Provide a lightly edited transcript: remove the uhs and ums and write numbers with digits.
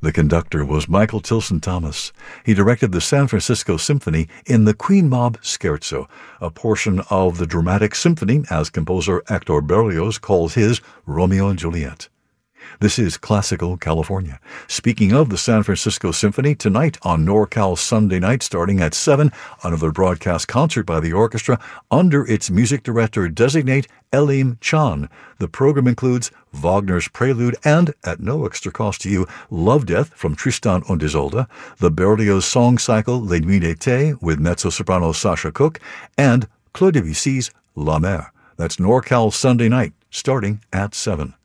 The conductor was Michael Tilson Thomas. He directed the San Francisco Symphony in the Queen Mab Scherzo, a portion of the dramatic symphony as composer Hector Berlioz calls his Romeo and Juliet. This is Classical California. Speaking of the San Francisco Symphony, tonight on NorCal Sunday Night starting at 7, another broadcast concert by the orchestra under its music director designate Elim Chan. The program includes Wagner's Prelude and, at no extra cost to you, Love Death from Tristan und Isolde, the Berlioz song cycle Les Nuits d'été with mezzo-soprano Sasha Cook, and Claude Debussy's La Mer. That's NorCal Sunday Night starting at 7.